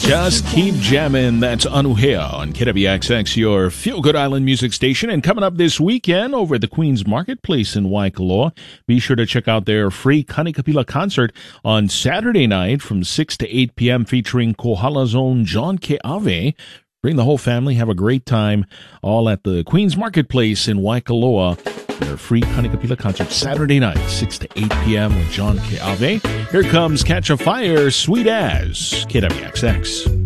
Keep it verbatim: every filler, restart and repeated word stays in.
Just keep jamming. That's Anuhea on K W X X, your feel-good island music station. And coming up this weekend over at the Queen's Marketplace in Waikoloa, be sure to check out their free Kanikapila concert on Saturday night from six to eight p.m. featuring Kohala own John Ke'ave. Bring the whole family, have a great time, all at the Queen's Marketplace in Waikoloa. Their free Kanikapila concert Saturday night, six to eight p.m. with John Ke'ave. Here comes Catch a Fire, Sweet As, K W X X.